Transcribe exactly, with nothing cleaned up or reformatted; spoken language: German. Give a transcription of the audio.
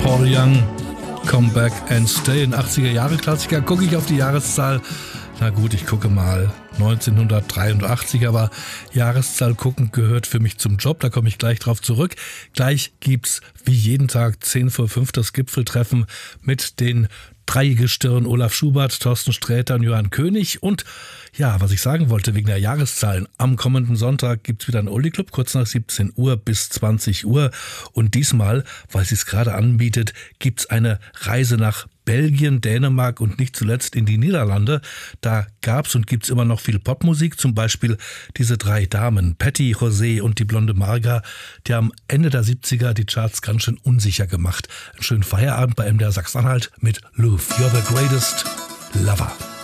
Paul Young, Come Back and Stay, ein achtziger-Jahre-Klassiker. Gucke ich auf die Jahreszahl, na gut, ich gucke mal, neunzehnhundertdreiundachtzig, aber Jahreszahl gucken gehört für mich zum Job, da komme ich gleich drauf zurück. Gleich gibt's wie jeden Tag zehn vor fünf das Gipfeltreffen mit den Dreigestirn Olaf Schubert, Thorsten Sträter und Johann König. Und ja, was ich sagen wollte wegen der Jahreszahlen, am kommenden Sonntag gibt's wieder einen Oldie Club, kurz nach siebzehn Uhr bis zwanzig Uhr. Und diesmal, weil sie es gerade anbietet, gibt's eine Reise nach Belgien, Dänemark und nicht zuletzt in die Niederlande. Da gab's und gibt's immer noch viel Popmusik, zum Beispiel diese drei Damen, Patty, José und die blonde Marga, die haben Ende der siebziger die Charts ganz schön unsicher gemacht. Einen schönen Feierabend bei M D R Sachsen-Anhalt mit Louvre, You're the Greatest Lover.